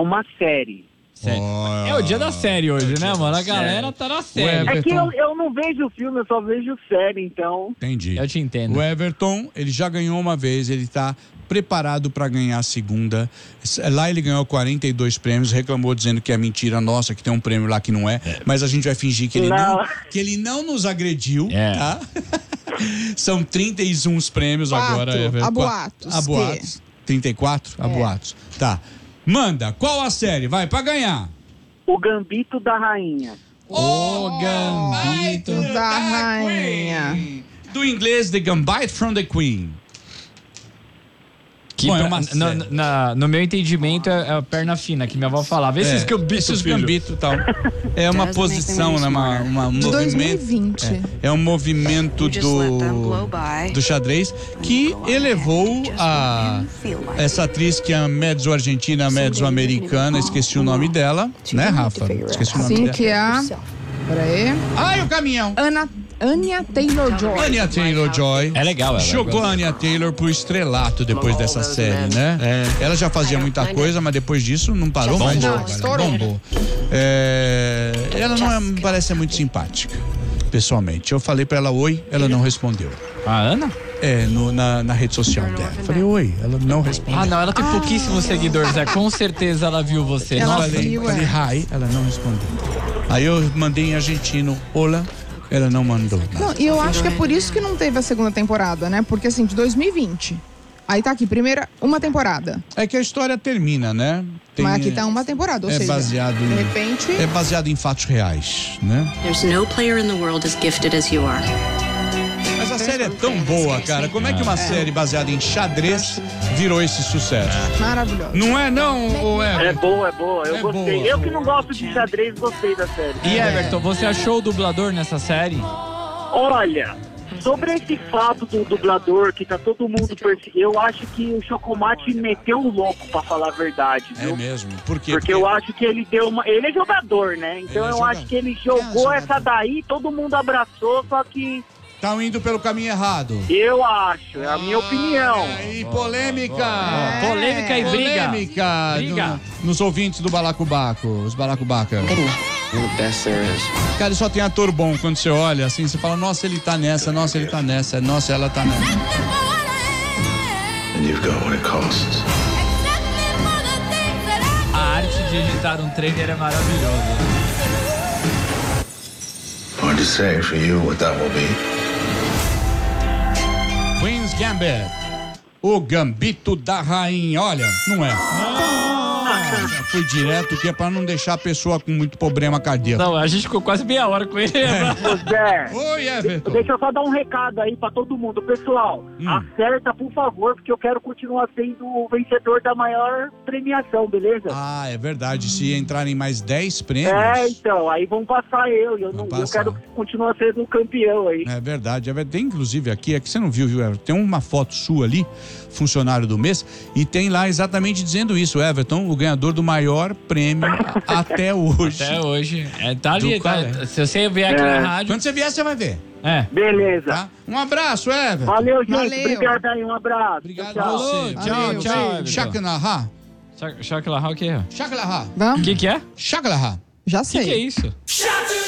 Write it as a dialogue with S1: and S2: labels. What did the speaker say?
S1: uma série.
S2: Oh. É o dia da série hoje, né, mano? A galera tá na série.
S1: É que eu não vejo filme, eu só vejo série, então...
S3: Entendi.
S2: Eu te entendo.
S3: O Everton, ele já ganhou uma vez, ele tá preparado para ganhar a segunda. Lá ele ganhou 42 prêmios, reclamou dizendo que é mentira nossa, que tem um prêmio lá que não é. Mas a gente vai fingir que ele não nos agrediu, tá? São 31 prêmios agora, Everton.
S4: A boatos.
S3: A boatos. 34? A boatos. Tá. Manda, qual a série? Vai, pra ganhar.
S1: O Gambito da Rainha.
S2: O Gambito
S4: da Rainha.
S3: Do inglês, The Gambit from the Queen.
S2: Que
S3: bom,
S2: no meu entendimento é a perna fina, que minha avó falava. Esses
S3: gambito e tal. É uma posição, né? Uma
S4: de 2020.
S3: É um movimento do xadrez que elevou essa atriz que é mezzo-argentina, mezzo-americana, esqueci o nome dela, né, Rafa? Esqueci o nome dela.
S4: Sim, que é a... Peraí.
S3: Ai, o caminhão!
S4: Anya Taylor-Joy.
S3: Anya Taylor-Joy.
S2: É legal, ela.
S3: Jogou a Anya Taylor pro estrelato depois dessa série, né? Ela já fazia muita coisa, mas depois disso não parou mais de trabalhar. Bombou. Ela não me parece ser muito simpática, pessoalmente. Eu falei pra ela oi, ela não respondeu.
S2: A Ana?
S3: Na rede social dela. Falei oi, ela não respondeu.
S2: Ah, não, ela tem pouquíssimos seguidores, com certeza ela viu você.
S3: Falei hi, ela não respondeu. Aí eu mandei em argentino, olá. Ela não mandou nada.
S4: Não, e eu acho que é por isso que não teve a segunda temporada, né? Porque assim, de 2020. Aí tá aqui, uma temporada.
S3: É que a história termina, né?
S4: Mas aqui tá uma temporada, ou seja,
S3: baseado
S4: de repente...
S3: É baseado em fatos reais, né?
S5: There's no player in the world as gifted as you are.
S3: Mas a série é tão boa, cara. Como é que uma série baseada em xadrez virou esse sucesso?
S4: Maravilhoso.
S3: Não é não, ou é?
S1: É boa. Eu gostei.
S3: Boa.
S1: Eu que não gosto de xadrez, gostei da série.
S2: E Everton, você achou o dublador nessa série?
S1: Olha, sobre esse fato do dublador que tá todo mundo perseguindo, eu acho que o Chocomate meteu o louco, pra falar a verdade, viu?
S3: É mesmo? Por quê?
S1: Porque eu acho que ele deu uma... Ele é jogador, né? Então eu acho que ele jogou essa daí, todo mundo abraçou, só que...
S3: Estão indo pelo caminho errado.
S1: Eu acho, é a minha opinião.
S3: E polêmica.
S2: Polêmica e briga.
S3: Polêmica. Nos ouvintes do Balacobaco, os Balacobaca. Cara, só tem ator bom. Quando você olha assim, você fala, nossa, ele tá nessa, nossa, ele tá nessa, nossa, ela tá nessa.
S2: A arte de editar um trailer é maravilhosa.
S6: Hard to say for you what that will be.
S3: Queen's Gambit. O Gambito da Rainha. Olha, não é. Já fui direto, que é pra não deixar a pessoa com muito problema cardíaco.
S2: Não, a gente ficou quase meia hora com ele.
S1: José,
S3: oi, Everton.
S1: Deixa eu só dar um recado aí pra todo mundo. Pessoal, acerta, por favor, porque eu quero continuar sendo o vencedor da maior premiação, beleza?
S3: Ah, é verdade. Se entrarem mais 10 prêmios...
S1: então, aí vão passar eu. Eu quero continuar sendo o campeão aí.
S3: É verdade. Tem inclusive aqui, é que você não viu, Everton? Tem uma foto sua ali, funcionário do mês, e tem lá exatamente dizendo isso, Everton, o ganhador do maior prêmio até hoje.
S2: Até hoje. Tá ali, tá? Se você vier aqui na rádio...
S3: Quando você vier, você vai ver.
S1: Beleza.
S3: Tá? Um abraço, Everton.
S1: Valeu, gente. Obrigado aí, um abraço.
S3: Obrigado a você.
S2: Tchau.
S3: Shaklaha.
S2: Shaklaha o que é?
S3: Shaklaha.
S2: O que é?
S3: Shaklaha.
S4: Já sei.
S2: O que é isso?